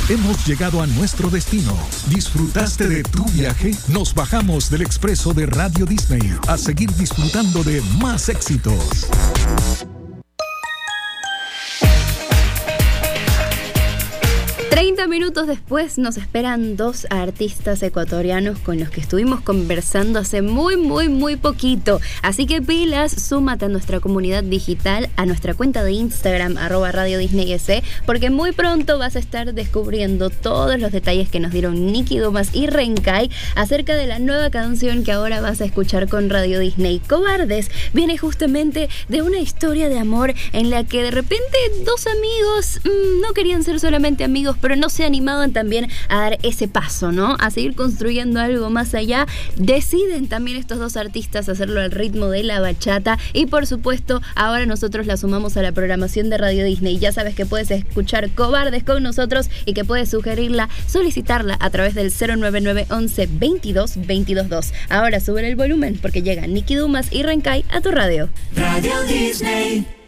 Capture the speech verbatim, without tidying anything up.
Hemos llegado a nuestro destino. ¿Disfrutaste de tu viaje? Nos bajamos del expreso de Radio Disney a seguir disfrutando de más éxitos. treinta minutos después nos esperan dos artistas ecuatorianos con los que estuvimos conversando hace muy, muy, muy poquito. Así que pilas, súmate a nuestra comunidad digital, a nuestra cuenta de Instagram, arroba Radio Disney S, porque muy pronto vas a estar descubriendo todos los detalles que nos dieron Nicky Dumas y Renkai acerca de la nueva canción que ahora vas a escuchar con Radio Disney. Cobardes viene justamente de una historia de amor en la que de repente dos amigos mmm, no querían ser solamente amigos, pero no se animaban también a dar ese paso, ¿no? A seguir construyendo algo más allá. Deciden también estos dos artistas hacerlo al ritmo de la bachata y por supuesto ahora nosotros la sumamos a la programación de Radio Disney. Ya sabes que puedes escuchar Cobardes con nosotros y que puedes sugerirla, solicitarla a través del cero nueve nueve once veintidós veintidós dos. Ahora sube el volumen porque llegan Nicky Dumas y Renkai a tu radio. Radio Disney.